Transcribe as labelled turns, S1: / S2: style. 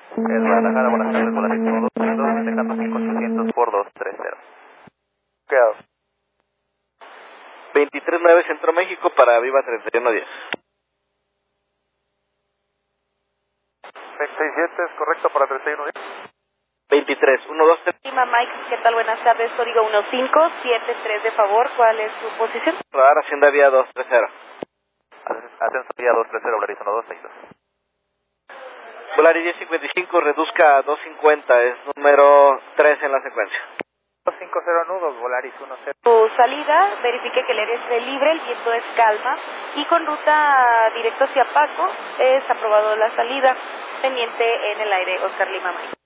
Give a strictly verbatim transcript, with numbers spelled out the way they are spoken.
S1: Es Guadalajara, buenas tardes, Volaris uno dos tres dos, dejando cinco ochocientos por dos tres cero.
S2: Claro.
S3: veintitrés nueve Centro México para Viva treinta y uno diez.
S2: treinta y siete es correcto para treinta y uno diez.
S3: veintitrés uno dos tres.
S4: Lima Mike, ¿qué tal? Buenas tardes, código uno cinco siete tres de favor, ¿cuál es su posición?
S3: Radar Hacienda Vía dos tres cero.
S1: Ascenso vía dos tres cero, Volaris uno dos seis dos.
S3: Volaris diez cincuenta y cinco, reduzca a dos cincuenta, es número tres en la secuencia.
S2: dos cinco cero nudos, Volaris uno cero.
S4: Su salida, verifique que el aire esté libre, el viento es calma y con ruta directo hacia Paco es aprobado la salida, pendiente en el aire, Oscar Lima Mike.